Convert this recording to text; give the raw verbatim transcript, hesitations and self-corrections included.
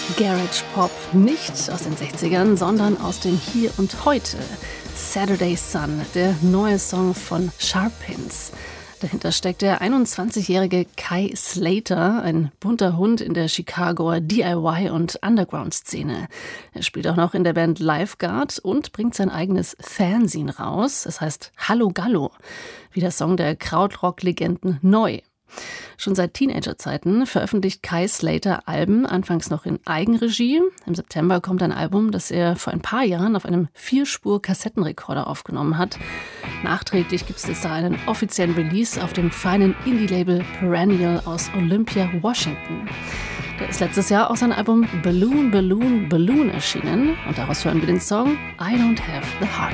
Garage Pop, nicht aus den sechzigern, sondern aus dem Hier und Heute. Saturday Sun, der neue Song von Sharpins. Dahinter steckt der einundzwanzigjährige Kai Slater, ein bunter Hund in der Chicagoer D I Y- und Underground-Szene. Er spielt auch noch in der Band Lifeguard und bringt sein eigenes Fanzine raus. Es heißt Hallo Gallo, wie der Song der Krautrock-Legenden Neu. Schon seit Teenagerzeiten veröffentlicht Kai Slater Alben, anfangs noch in Eigenregie. Im September kommt ein Album, das er vor ein paar Jahren auf einem Vierspur-Kassettenrekorder aufgenommen hat. Nachträglich gibt es jetzt da einen offiziellen Release auf dem feinen Indie-Label Perennial aus Olympia, Washington. Da ist letztes Jahr auch sein Album Balloon, Balloon, Balloon erschienen und daraus hören wir den Song I Don't Have the Heart.